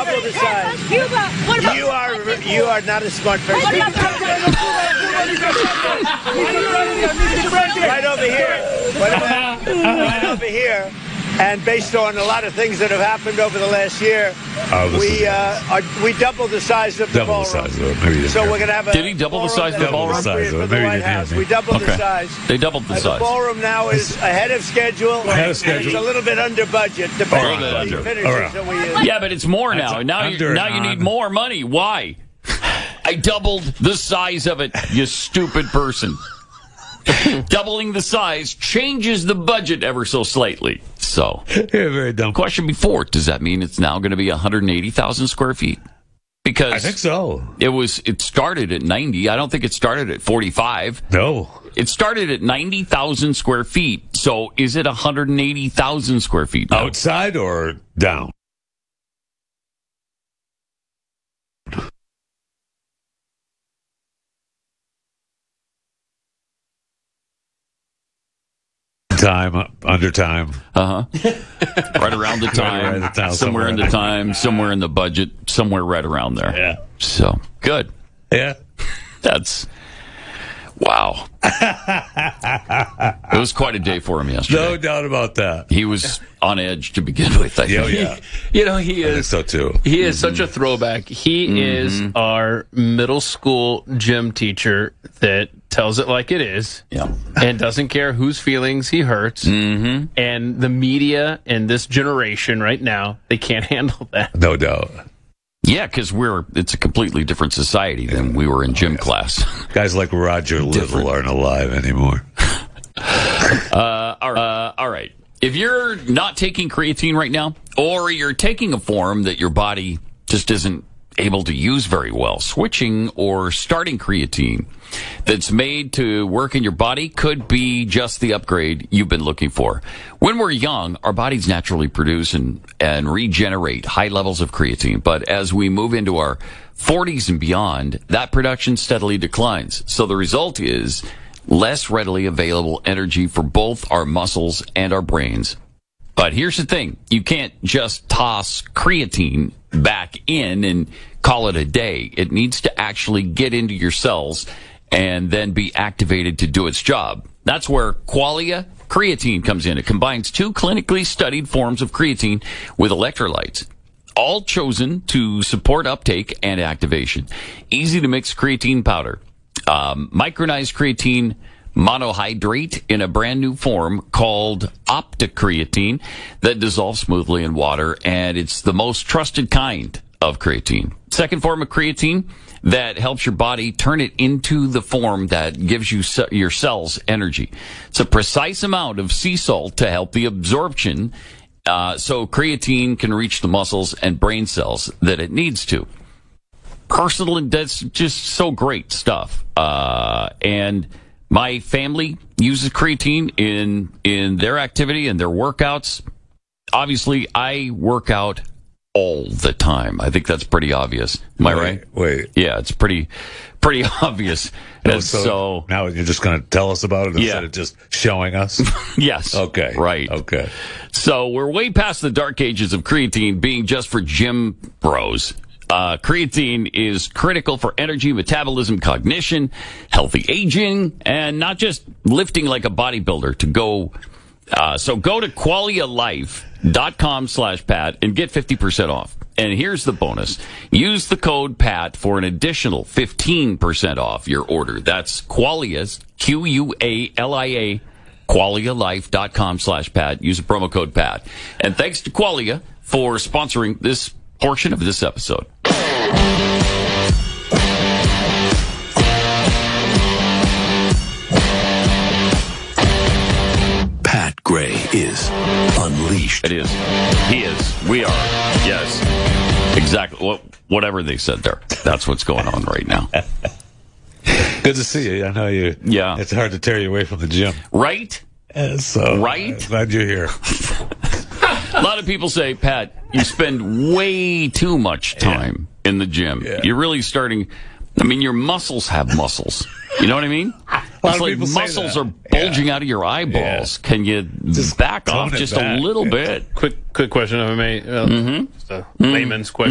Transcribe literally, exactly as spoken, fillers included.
double the size. Cuba. What about You are you are not a smart person. Right over here. Right over here. And based on a lot of things that have happened over the last year, Oh, this we is- uh, are, we doubled the size of the Double the ballroom. size of it. Maybe you didn't So hear we're me. going to have a Did he double the size of the Double the ballroom? size of it. For the Maybe you White didn't hear House. me. We doubled the Okay. size. They doubled the Uh, size. The ballroom now is ahead of schedule. Ahead of schedule. It's a little bit under budget, All depending right. on the All finishes right. that we use. Yeah, but it's more now. That's Now under you now and you need on. more money. Why? I doubled the size of it, you stupid person. Doubling the size changes the budget ever so slightly. So, You're very dumb. question before, does that mean it's now going to be one hundred eighty thousand square feet? Because I think so. it was it started at ninety. I don't think it started at forty-five. No. It started at ninety thousand square feet. So, is it one hundred eighty thousand square feet now? Outside or down? Time, uh, under time. Uh huh. Right around the time. around the time, somewhere in the somewhere. time, somewhere in the budget, somewhere right around there. Yeah. So, good. Yeah. That's. Wow. It was quite a day for him yesterday. No doubt about that. He was on edge to begin with, I Yeah, think. yeah. You know, he I think is so too. he is such a throwback. He is our middle school gym teacher that tells it like it is. Yeah. And doesn't care whose feelings he hurts. Mm-hmm. And the media and this generation right now, they can't handle that. No doubt. Yeah, because we're it's a completely different society than we were in gym class. Guys like Roger Little aren't alive anymore. Uh, all, uh, all right. If you're not taking creatine right now, or you're taking a form that your body just isn't able to use very well, switching or starting creatine that's made to work in your body could be just the upgrade you've been looking for. When we're young, our bodies naturally produce and, and regenerate high levels of creatine. But as we move into our forties and beyond, that production steadily declines. So the result is less readily available energy for both our muscles and our brains. But here's the thing. You can't just toss creatine back in and call it a day. It needs to actually get into your cells and then be activated to do its job. That's where Qualia creatine comes in. It combines two clinically studied forms of creatine with electrolytes, all chosen to support uptake and activation. Easy to mix creatine powder. Um, micronized creatine monohydrate in a brand new form called OptiCreatine that dissolves smoothly in water, and it's the most trusted kind of creatine. Second form of creatine that helps your body turn it into the form that gives you ce- your cells energy. It's a precise amount of sea salt to help the absorption, uh, so creatine can reach the muscles and brain cells that it needs to. Personal, and that's just so great stuff. Uh, and my family uses creatine in in their activity and their workouts. Obviously, I work out all the time. I think that's pretty obvious. Am I wait, right? Wait. Yeah, it's pretty pretty obvious. No, And so, so, now you're just going to tell us about it instead Yeah. of just showing us? yes. Okay. Right. Okay. So we're way past the dark ages of creatine being just for gym bros. Uh, creatine is critical for energy, metabolism, cognition, healthy aging, and not just lifting like a bodybuilder to go. Uh, so go to qualialife.com slash Pat and get fifty percent off. And here's the bonus. Use the code PAT for an additional fifteen percent off your order. That's Qualia's, Q U A L I A, qualialife.com slash Pat. Use the promo code PAT. And thanks to Qualia for sponsoring this portion of this episode. Pat Gray is unleashed. It is. He is. We are. Yes. Exactly. What, whatever they said there. That's what's going on right now. Good to see you. I know you. Yeah. It's hard to tear you away from the gym. Right? Uh, so Right? uh, glad you're here. A lot of people say, Pat, you spend way too much time in the gym. Yeah. You're really starting. I mean, your muscles have muscles. You know what I mean? lot It's of like people say muscles that. are bulging out of your eyeballs. Can you Just back tone off it just back. a little bit? Quick, quick question, if I may. Uh, Just a layman's question.